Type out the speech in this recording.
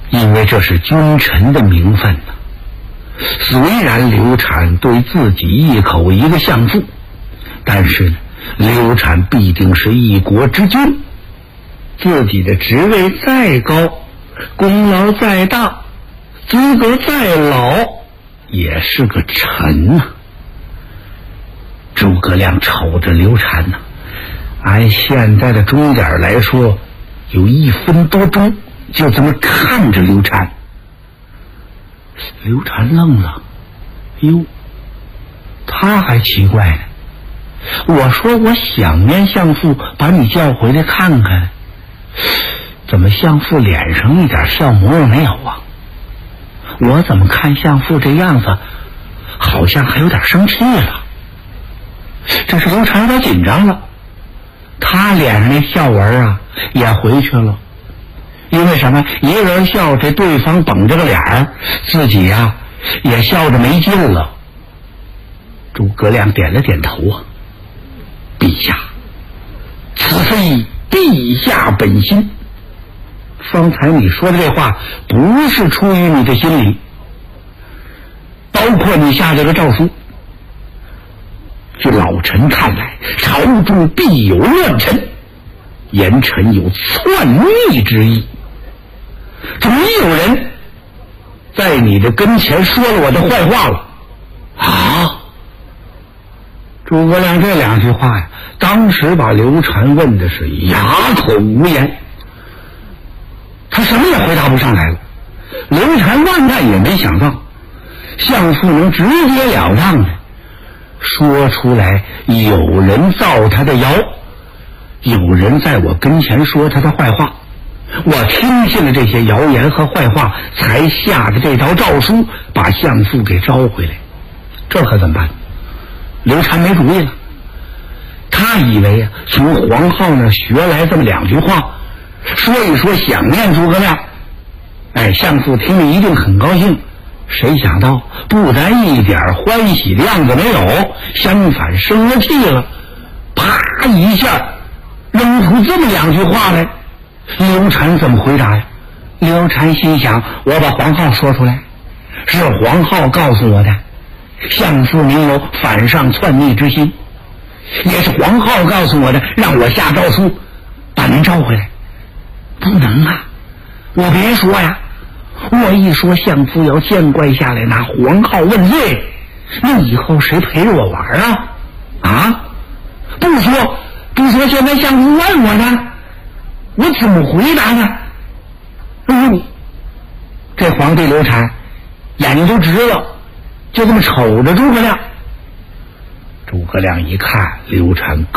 因为这是君臣的名分呢。虽然刘禅对自己一口一个相父，但是呢，刘禅必定是一国之君，自己的职位再高，功劳再大，资格再老，也是个臣呐。诸葛亮瞅着刘禅呐，按现在的钟点来说，有1分多钟，就这么看着刘禅。刘禅愣了，哟，他还奇怪呢。我说我想念相父，把你叫回来看看，怎么相父脸上一点笑模样没有啊？我怎么看相父这样子，好像还有点生气了。这是刘禅有点紧张了，他脸上那笑纹啊也回去了。因为什么？一个人笑，这对方绷着个脸儿，自己呀也笑着没劲了。诸葛亮点了点头啊，陛下，此非陛下本心。方才你说的这话不是出于你的心里，包括你下这个诏书。据老臣看来，朝中必有乱臣，言臣有篡逆之意。总有人在你的跟前说了我的坏话了啊！诸葛亮这2句话呀，当时把刘禅问的是哑口无言，他什么也回答不上来了。刘禅万万也没想到，相父能直截了当的说出来，有人造他的谣，有人在我跟前说他的坏话。我听信了这些谣言和坏话，才下的这道诏书，把相父给招回来。这可怎么办？刘禅没主意了。他以为啊，从黄皓那学来这么2句话，说一说想念诸葛亮，相父听了一定很高兴。谁想到不但一点欢喜的样子没有，相反生了气了，啪一下扔出这么2句话来。刘禅怎么回答呀？刘禅心想，我把黄皓说出来，是黄皓告诉我的，相父您有反上篡逆之心，也是黄皓告诉我的，让我下诏书把您召回来。不能啊，我别说呀，我一说相父要见怪下来拿黄皓问罪，那以后谁陪着我玩啊？不说现在相父问我呢，我怎么回答呢？这皇帝刘禅眼睛都直了，就这么瞅着诸葛亮。诸葛亮一看刘禅